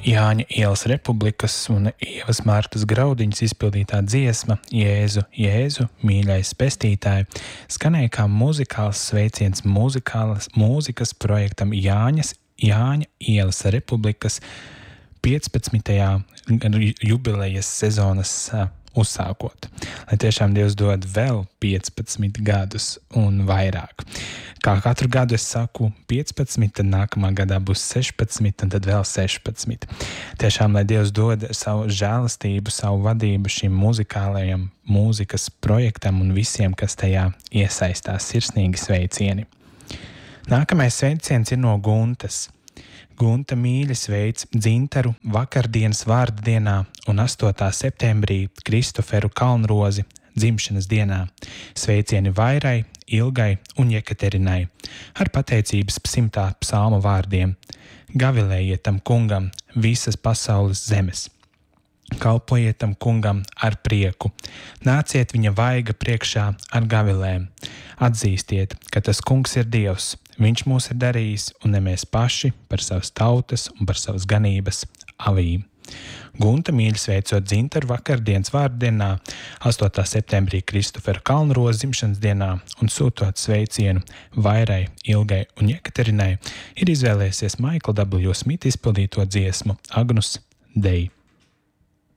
Jāņa ielas Republikas un Ievas Martas Graudiņas izpildītā dziesma Jēzu, Jēzu, mīļais pestītāji, skanēja kā muzikāls sveiciens mūzikas projektam Jāņa ielas Republikas 15. jubilejas sezonas uzsākot. Lai tiešām Dievs dod vēl 15 gadus un vairāk. Kā katru gadu es saku 15, tad nākamā gadā būs 16 un tad vēl 16. Tiešām, lai Dievs dod savu žēlastību, savu vadību šim muzikālajam mūzikas projektam un visiem, kas tajā iesaistās, sirsnīgi sveicieni. Nākamais sveiciens ir no Guntas. Gunta mīļi sveic Dzintaru vakardienas vārda dienā un 8. septembrī Kristoferu Kalnrozi dzimšanas dienā. Sveicieni Vairai, Ilgai un Jekaterinai ar pateicības 100. psalma vārdiem. Gavilējiet tam kungam visas pasaules zemes. Kalpojiet tam kungam ar prieku. Nāciet viņa vaiga priekšā ar gavilēm. Atzīstiet, ka tas kungs ir Dievs. Viņš mūs ir darījis un ne mēs paši par savas tautas un par savas ganības avīm. Gunta mīļi sveicot Dzintaru vakardienas vārdienā, 8. septembrī Kristofera Kalnroza dzimšanas dienā un sūtot sveicienu Vairai, Ilgai un Jekaterinai, ir izvēlējies Michael W. Smith izpildīto dziesmu Agnus Dei.